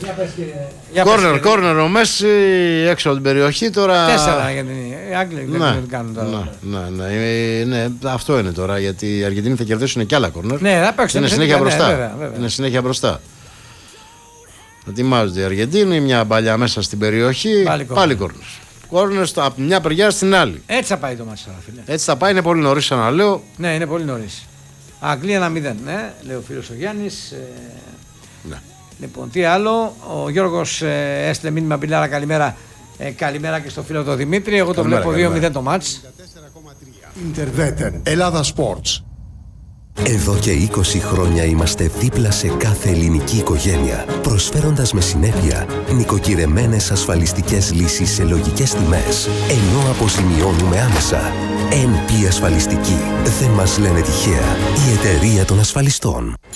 Κόρνερ ο Μέση έξω από την περιοχή τώρα. 4 για την Άγγλια δεν κάνουν τώρα. Ναι, αυτό είναι τώρα, γιατί οι Αργεντινοί θα κερδίσουν και άλλα κόρνερ. Ναι, θα παίξουν. Είναι συνέχεια μπροστά. Είναι συνέχεια μπροστά. Ετοιμάζονται οι Αργεντίνοι, μια μπαλιά μέσα στην περιοχή. Πάλι κόρνερ. Κόρνερ από μια περιά στην άλλη. Έτσι θα πάει το μάτι, φίλε. Έτσι θα πάει, είναι πολύ νωρίς, ξαναλέω. Ναι, είναι πολύ νωρίς. Αγγλία 1-0, ναι, λέει ο φίλος ο Γιάννης. Ναι. Λοιπόν, τι άλλο. Ο Γιώργος έστειλε μήνυμα, Μπιλάρα, καλημέρα. Καλημέρα και στο φίλο του Δημήτρη. Εγώ το βλέπω 2-0 το μάτς. Interveter, Ελλάδα Sports. Εδώ και 20 χρόνια είμαστε δίπλα σε κάθε ελληνική οικογένεια, προσφέροντας με συνέπεια νοικοκυρεμένες ασφαλιστικές λύσεις σε λογικές τιμές, ενώ αποζημιώνουμε άμεσα. NP Ασφαλιστική. Δεν μας λένε τυχαία. Η εταιρεία των ασφαλιστών.